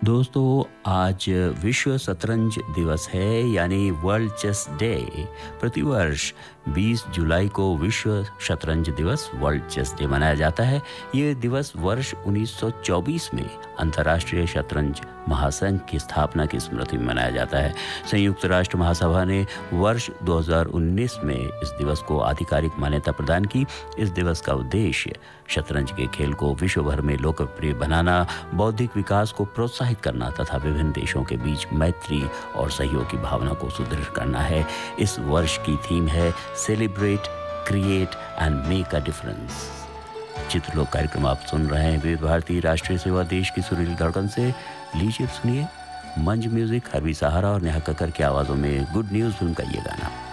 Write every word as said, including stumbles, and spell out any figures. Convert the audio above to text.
दोस्तों, आज विश्व शतरंज दिवस है यानी वर्ल्ड चेस डे। प्रतिवर्ष बीस जुलाई को विश्व शतरंज दिवस वर्ल्ड चेस डे मनाया जाता है। ये दिवस वर्ष उन्नीस सौ चौबीस में अंतर्राष्ट्रीय शतरंज महासंघ की स्थापना की स्मृति में मनाया जाता है। संयुक्त राष्ट्र महासभा ने वर्ष दो हज़ार उन्नीस में इस दिवस को आधिकारिक मान्यता प्रदान की। इस दिवस का उद्देश्य शतरंज के खेल को विश्व भर में लोकप्रिय बनाना, बौद्धिक विकास को प्रोत्साहित करना तथा विभिन्न देशों के बीच मैत्री और सहयोग की भावना को सुदृढ़ करना है। इस वर्ष की थीम है celebrate, create and make a difference. चित्रलोक कार्यक्रम आप सुन रहे हैं विविध भारती राष्ट्रीय सेवा देश की सुरीली धड़कन से। लीजिए सुनिए मंज म्यूजिक, हरवी सहारा और नेहा कक्कर की आवाज़ों में गुड न्यूज़ फिल्म का ये गाना।